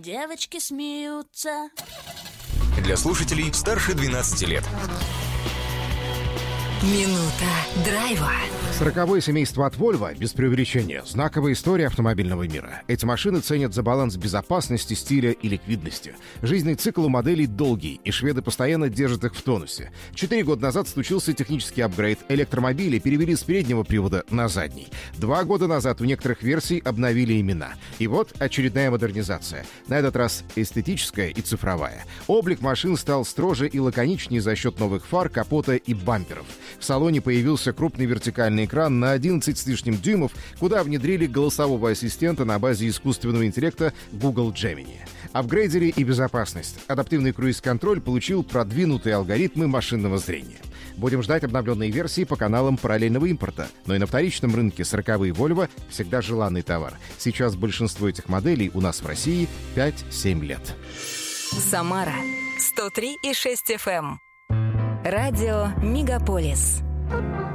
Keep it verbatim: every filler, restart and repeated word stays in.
девочки смеются. Для слушателей старше двенадцати лет. Минута драйва. Сороковое семейство от Volvo, без преувеличения, знаковая история автомобильного мира. Эти машины ценят за баланс безопасности, стиля и ликвидности. Жизненный цикл у моделей долгий, и шведы постоянно держат их в тонусе. Четыре года назад случился технический апгрейд. Электромобили перевели с переднего привода на задний. Два года назад у некоторых версий обновили имена. И вот очередная модернизация. На этот раз эстетическая и цифровая. Облик машин стал строже и лаконичнее за счет новых фар, капота и бамперов. В салоне появился крупный вертикальный экран на одиннадцать с лишним дюймов, куда внедрили голосового ассистента на базе искусственного интеллекта Google Gemini. Апгрейдили и безопасность. Адаптивный круиз-контроль получил продвинутые алгоритмы машинного зрения. Будем ждать обновленные версии по каналам параллельного импорта. Но и на вторичном рынке сороковые Volvo всегда желанный товар. Сейчас большинство этих моделей у нас в России пять-семь лет. Самара сто три и шесть эф эм. Радио Мегаполис.